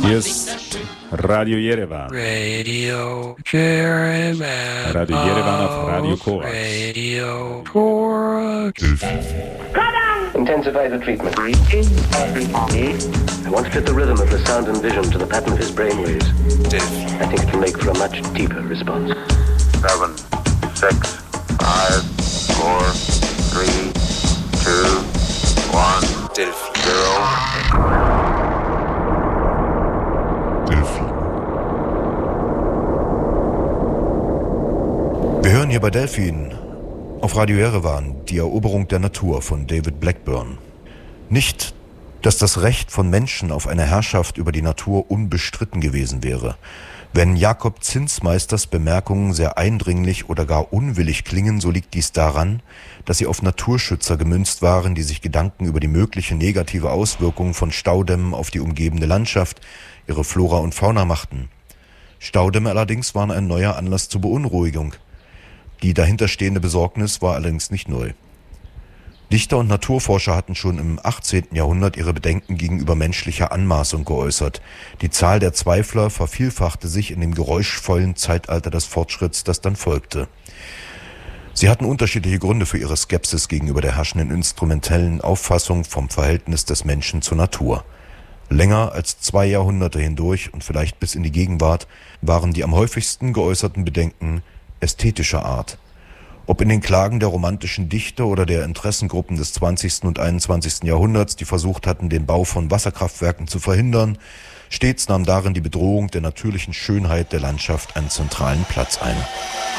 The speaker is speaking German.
Hier ist Radio Yerevan. Radio Yerevan. Radio Yerevan auf Radio Korax. Radio Korax. Intensify the treatment. I want to fit the rhythm of the sound and vision to the pattern of his brainwaves. I think it can make for a much deeper response. 7, 6, 5, 4, 3, 2, 1, 0. Wir hören hier bei Delphin auf Radio Yerevan die Eroberung der Natur von David Blackburn. Nicht, dass das Recht von Menschen auf eine Herrschaft über die Natur unbestritten gewesen wäre. Wenn Jakob Zinsmeisters Bemerkungen sehr eindringlich oder gar unwillig klingen, so liegt dies daran, dass sie auf Naturschützer gemünzt waren, die sich Gedanken über die mögliche negative Auswirkung von Staudämmen auf die umgebende Landschaft, ihre Flora und Fauna machten. Staudämme allerdings waren ein neuer Anlass zur Beunruhigung. Die dahinterstehende Besorgnis war allerdings nicht neu. Dichter und Naturforscher hatten schon im 18. Jahrhundert ihre Bedenken gegenüber menschlicher Anmaßung geäußert. Die Zahl der Zweifler vervielfachte sich in dem geräuschvollen Zeitalter des Fortschritts, das dann folgte. Sie hatten unterschiedliche Gründe für ihre Skepsis gegenüber der herrschenden instrumentellen Auffassung vom Verhältnis des Menschen zur Natur. Länger als 2 Jahrhunderte hindurch und vielleicht bis in die Gegenwart waren die am häufigsten geäußerten Bedenken ästhetischer Art. Ob in den Klagen der romantischen Dichter oder der Interessengruppen des 20. und 21. Jahrhunderts, die versucht hatten, den Bau von Wasserkraftwerken zu verhindern, stets nahm darin die Bedrohung der natürlichen Schönheit der Landschaft einen zentralen Platz ein.